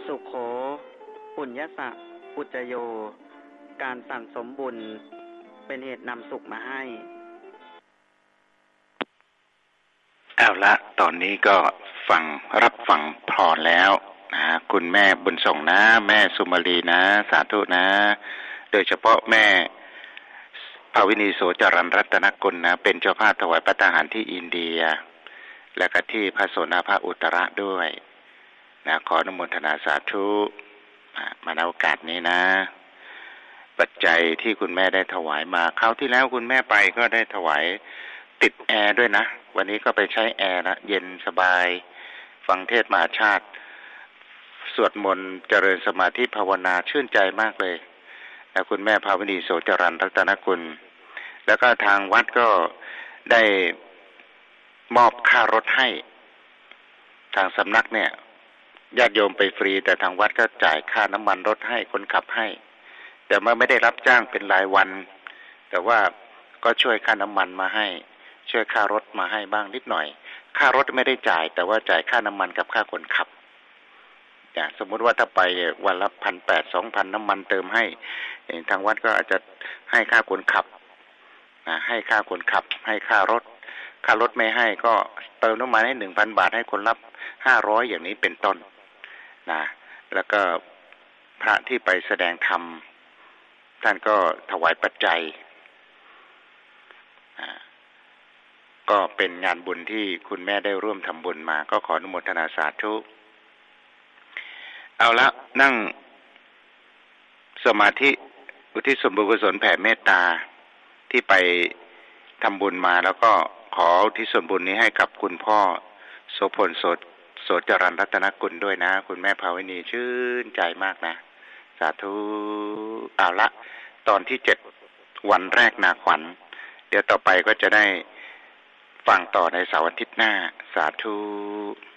สุโขปุญญสะปุจโยการสั่งสมบุญเป็นเหตุนำสุขมาให้เอาละตอนนี้ก็รับฟังพรแล้วนะคุณแม่บุญส่งนะแม่สุมาลีนะสาธุนะโดยเฉพาะแม่ภาวินีโสจรัญรัตนกุลนะเป็นเจ้าภาพถวายภัตตาหารที่อินเดียและก็ที่พระโสนาภาอุตระด้วยนะขออนุโมทนาสาธุมาในโอกาสนี้นะปัจจัยที่คุณแม่ได้ถวายมาคราวที่แล้วคุณแม่ไปก็ได้ถวายติดแอร์ด้วยนะวันนี้ก็ไปใช้แอร์นะเย็นสบายฟังเทศน์มหาชาติสวดมนต์เจริญสมาธิภาวนาชื่นใจมากเลยแล้วคุณแม่ภาวินีโสจรัญรัตนกุลแล้วก็ทางวัดก็ได้มอบค่ารถให้ทางสำนักเนี่ยญาติโยมไปฟรีแต่ทางวัดก็จ่ายค่าน้ำมันรถให้คนขับให้แต่ว่าไม่ได้รับจ้างเป็นรายวันแต่ว่าก็ช่วยค่าน้ำมันมาให้ช่วยค่ารถมาให้บ้างนิดหน่อยค่ารถไม่ได้จ่ายแต่ว่าจ่ายค่าน้ำมันกับค่าคนขับสมมุติว่าถ้าไปวันละ1,800 2,000น้ำมันเติมให้ทางวัดก็อาจจะให้ค่าคนขับให้ค่าคนขับให้ค่ารถไม่ให้ก็เติมน้ำมันให้ 1,000 บาทให้คนรับ500อย่างนี้เป็นต้นนะแล้วก็พระที่ไปแสดงธรรมท่านก็ถวายปัจจัยก็เป็นงานบุญที่คุณแม่ได้ร่วมทำบุญมาก็ขออนุโมทนาสาธุเอาละนั่งสมาธิอุทิศส่วนบุญกุศลแผ่เมตตาที่ไปทำบุญมาแล้วก็ขออุทิศส่วนบุญนี้ให้กับคุณพ่อโสพลโสจรัญรัตนกุลด้วยนะคุณแม่ภาวินีชื่นใจมากนะสาธุเอาละตอนที่7วันแรกนาขวัญเดี๋ยวต่อไปก็จะได้ฟังต่อในเสาร์อาทิตย์หน้าสาธุ